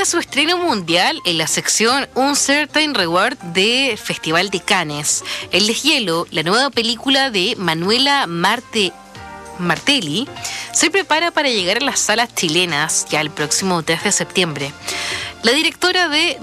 tiene su estreno mundial en la sección Un Certain Reward de Festival de Cannes. El Deshielo, la nueva película de Manuela Martelli, se prepara para llegar a las salas chilenas ya el próximo 3 de septiembre. La directora de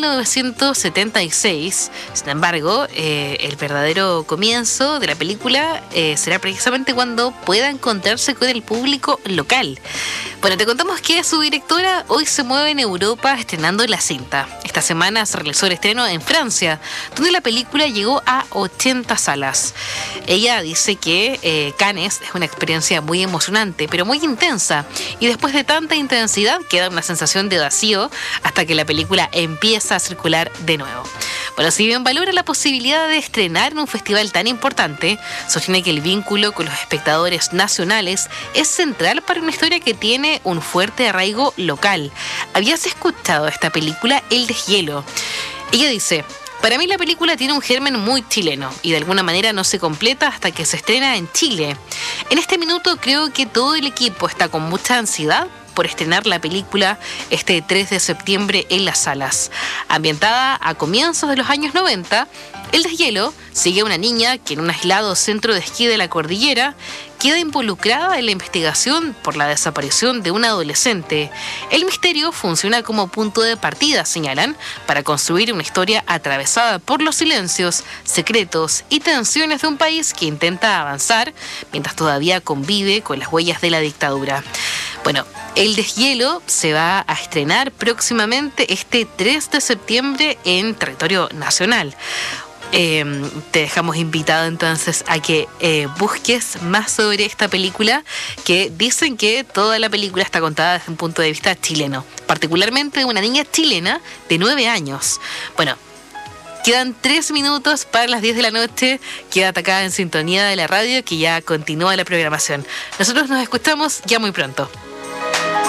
1976, sin embargo, el verdadero comienzo de la película será precisamente cuando pueda encontrarse con el público local. Bueno, te contamos que su directora hoy se mueve en Europa estrenando la cinta. Esta semana se realizó el estreno en Francia, donde la película llegó a 80 salas. Ella dice que Cannes es una experiencia muy emocionante, pero muy intensa, y después de tanta intensidad queda una sensación de vacío hasta que la película empieza a circular de nuevo. Bueno, si bien valora la posibilidad de estrenar en un festival tan importante, sostiene que el vínculo con los espectadores nacionales es central para una historia que tiene un fuerte arraigo local. ¿Habías escuchado esta película, El Deshielo? Ella dice: para mí la película tiene un germen muy chileno y de alguna manera no se completa hasta que se estrena en Chile. En este minuto creo que todo el equipo está con mucha ansiedad por estrenar la película este 3 de septiembre en las salas. Ambientada a comienzos de los años 90, El Deshielo sigue a una niña que en un aislado centro de esquí de la cordillera queda involucrada en la investigación por la desaparición de un adolescente. El misterio funciona como punto de partida, señalan, para construir una historia atravesada por los silencios, secretos y tensiones de un país que intenta avanzar mientras todavía convive con las huellas de la dictadura. Bueno, El Deshielo se va a estrenar próximamente este 3 de septiembre en territorio nacional. Te dejamos invitado entonces a que busques más sobre esta película, que dicen que toda la película está contada desde un punto de vista chileno, particularmente de una niña chilena de 9 años. Bueno, quedan 3 minutos para las 10 de la noche. Quédate acá en sintonía de la radio, que ya continúa la programación. Nosotros nos escuchamos ya muy pronto.